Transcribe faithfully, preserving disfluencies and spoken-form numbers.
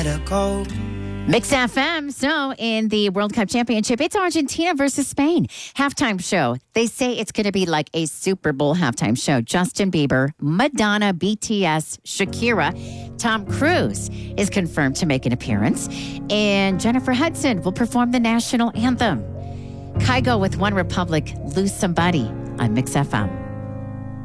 Mix F M. So in the World Cup Championship, it's Argentina versus Spain. Halftime show. They say it's going to be like a Super Bowl halftime show. Justin Bieber, Madonna, B T S, Shakira, Tom Cruise is confirmed to make an appearance. And Jennifer Hudson will perform the national anthem. Kygo with One Republic, Lose Somebody on Mix F M.